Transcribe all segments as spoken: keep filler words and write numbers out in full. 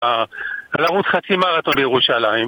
על ערוץ חצי מרתון בירושלים.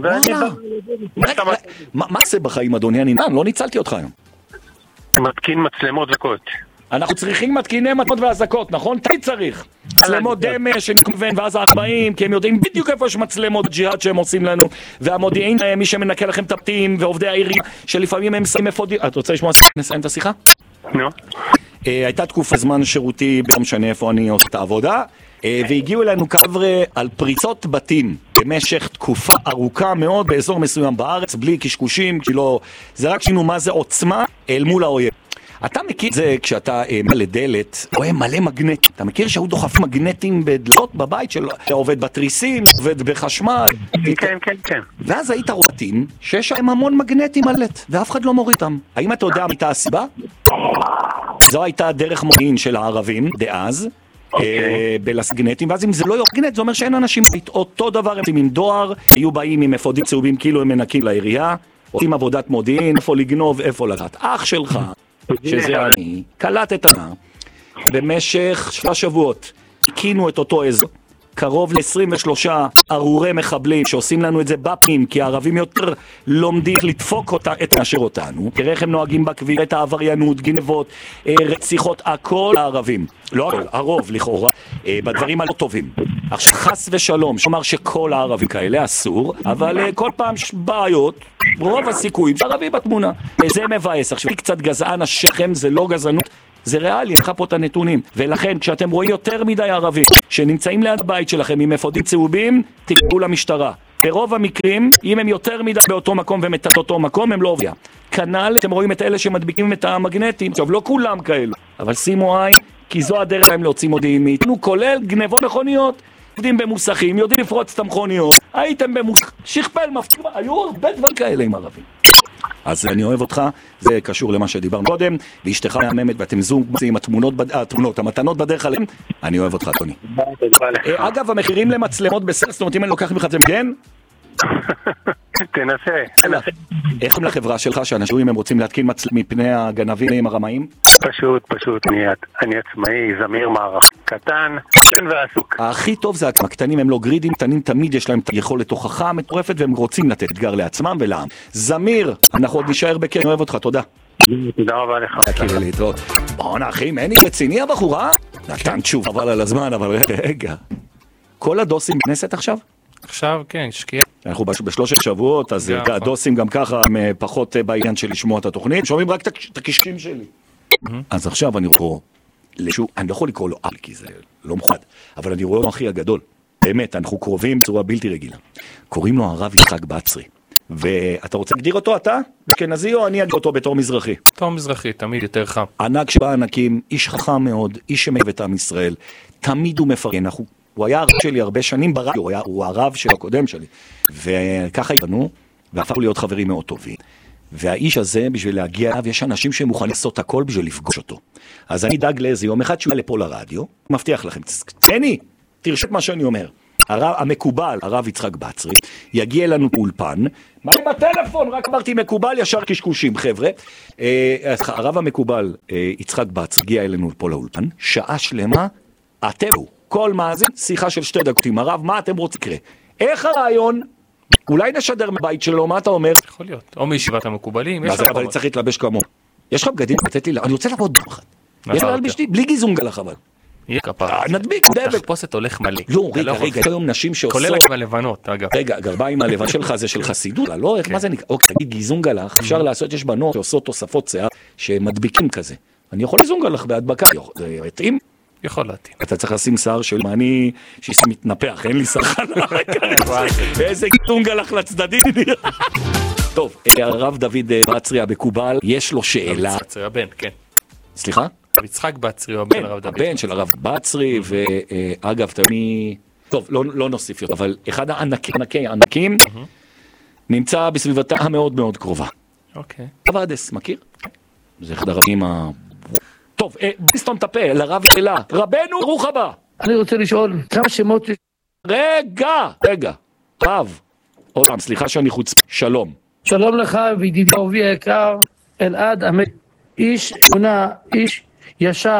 מה זה בחיים, אדוני? אני לא ניצלתי אותך היום. מתקין מצלמות וקות. אנחנו צריכים מתקיני מצלמות והזקות, נכון? תמיד צריך. מצלמות דמש שנכוון ואז הארבעים, כי הם יודעים בדיוק איפה יש מצלמות ג'יהאד שהם עושים לנו, והמודיעין, מי שמנקה לכם את הפתים, ועובדי העירייה, שלפעמים הם שמים אפודים. את רוצה לשמוע נסיים את השיחה? נו. הייתה תקופה זמן שירותי, לא משנה איפה אני עושה את העבודה, והגיעו אלינו קברה על פריצות בתים במשך תקופה ארוכה מאוד באזור מסוים בארץ, בלי קשקושים, כי לא... זה רק שינו מה זה עוצמה אל מול האויב. אתה מכיר את זה כשאתה מלא דלת, רואה מלא מגנט. אתה מכיר שהוא דוחף מגנטים בדלתות בבית שלו, שעובד בתריסים, עובד בחשמל. כן, כן, כן. ואז היית רואים שיש להם המון מגנטים על דלת, ואף אחד לא מוריד אותם. האם אתה יודע מה הייתה הסיבה? זו הייתה דרך מודיעין של הערבים, דאז, בלסגנטים, ואז אם זה לא יוגנט, זה אומר שאין אנשים. אותו דבר הם עם דואר, היו באים עם אפודים צהובים, כאילו הם מנקים לעירייה, עושים עבודת מודיעין, איפה לגנוב, איפה לקחת. אח שלך, שזה אני, קלט את הנער, במשך שלושה שבועות, הקינו את אותו אזור, קרוב ל-עשרים ושלושה ארורי מחבלים שעושים לנו את זה בפנים, כי הערבים יותר לומדים לדפוק אותה, את מאשר אותנו. תראה איך הם נוהגים בכביש, את העבריינות, גנבות, רציחות, הכל הערבים. לא הכל, הרוב לכאורה, בדברים הלא טובים. עכשיו חס ושלום, שאומר שכל הערבים כאלה אסור, אבל כל פעם בעיות, רוב הסיכויים שערבי בתמונה. זה מבאס. עכשיו, קצת גזען השכם, זה לא גזענות. זה ריאלי, אני לך פה את הנתונים. ולכן, כשאתם רואים יותר מדי ערבים שנמצאים ליד הבית שלכם עם אפודים צהובים, תקראו למשטרה. ברוב המקרים, אם הם יותר מדי באותו מקום ומתת אותו מקום, הם לא עובדים. כנ"ל, אתם רואים את אלה שמדביקים את המגנטים. עכשיו, לא כולם כאלו, אבל שימו עין, כי זו הדרך להם להוציא מודיעין מאיתנו, כולל גנבות מכוניות. עובדים במוסכים, יודעים לפרוץ את המכוניות, הייתם במוסך, שכפל מפתיע, היו הרבה דברים כאלה עם ערבים. אז אני אוהב אותך, זה קשור למה שדיברנו קודם, ואשתך מהממת ואתם זוג עם התמונות, התמונות, המתנות בדרך עליהם, אני אוהב אותך, טוני. אגב, המחירים למצלמות בסדר, זאת אומרת, אם אני לוקח ממך אתם כן? תנסה. איך הם לחברה שלך, שאנשים אם הם רוצים להתקין מצלמות מפני הגנבים הרמאים? פשוט, פשוט, אני עצמאי, זמיר מערך קטן, קטן ועסוק. הכי טוב זה הקטנים, הם לא גרידים, קטנים תמיד יש להם יכולת הוכחה מטורפת, והם רוצים לתת אתגר לעצמם ולעם. זמיר, אנחנו עוד נשאר בקר, אני אוהב אותך, תודה. תודה רבה לך. תכיר לי, להתראות. בואו אחים, אין לי רציני הבחורה? נתן תשוב, אבל על הזמן, אבל רגע. כל הדוסים בכנסת עכשיו? עכשיו, כן, שקיע. אנחנו בשלושת שבועות, אז הדוסים גם ככה הם פחות בעניין של לשמוע את התוכנית, שומעים רק את הקשקים שלי. אז עכשיו אני רואה, אני לא יכול לקרוא לו אל, כי זה לא מוכד, אבל אני רואה לו אחי הגדול. באמת, אנחנו קרובים בצורה בלתי רגילה. קוראים לו הרב יצחק בצרי. ואתה רוצה להגדיר אותו אתה? אשכנזי או אני אגדיר אותו בתור מזרחי? בתור מזרחי, תמיד יותר חם. ענק שבא ענקים, איש חכם מאוד, איש שמאהב את עם ישראל, תמיד הוא מפרגן, אנחנו... הוא היה הרב שלי הרבה שנים ברדיו, הוא, היה, הוא הרב של הקודם שלי. וככה התפנו, והפכו להיות חברים מאוד טובים. והאיש הזה, בשביל להגיע אליו, יש אנשים שמוכנים לעשות הכל בשביל לפגוש אותו. אז אני דאג לאיזה יום אחד שהוא יהיה לפה לרדיו, מבטיח לכם, תני, תרשת מה שאני אומר. הרב, המקובל, הרב יצחק בצרי, יגיע לנו באולפן, מה עם הטלפון? רק אמרתי מקובל, ישר קשקושים, חבר'ה. הרב המקובל, יצחק בצרי, הגיע אלינו פה לאולפן, שעה שלמה, אתם הוא. כל מה זה, שיחה של שתי דקות עם הרב, מה אתם רוצים לקרוא? איך הרעיון? אולי נשדר מבית שלו, מה אתה אומר? יכול להיות, או מישיבת המקובלים. אז אבל אני צריך להתלבש כמו. יש לך בגדים, לתת לי, אני רוצה לעבוד דו אחת. יש לך בשתי, בלי גיזום גלח אבל. יהיה כפרה. נדביק, דבק. תחפושת הולך מלא. לא, רגע, רגע, היום נשים שעושות... כולל הלבנות, אגב. רגע, גרביים הלבן שלך זה של חסידות, לא, מה זה נקרא? אוקיי, תגיד גיזום גלח, אפשר לעשות, יש בנות שעושות תוספות שיער שמדביקים כזה. אני יכול גיזום גלח בהדבקה, זה יתאים? יכול להתאים. אתה צריך לשים שיער של מה אני שמתנפח, אין לי שחן. ואיזה גיזום גלח לצדדים. טוב, הרב דוד בצרי המקובל, יש לו שאלה. בצרי הבן, כן. סליחה? יצחק בצרי, הבן של הרב דוד. הבן של הרב בצרי, ואגב, תמי... טוב, לא נוסיף יותר, אבל אחד הענקי הענקים נמצא בסביבתה המאוד מאוד קרובה. אוקיי. הרב אדס, מכיר? זה אחד הרבים ה... טוב, ביסטון טפה, לרב שאלה. רבנו, ברוך הבא. אני רוצה לשאול, כמה שמות... רגע, רגע. רב. עוד פעם, סליחה שאני חוץ... שלום. שלום לך, וידידי אהובי היקר, אלעד, איש אמונה, איש ישר.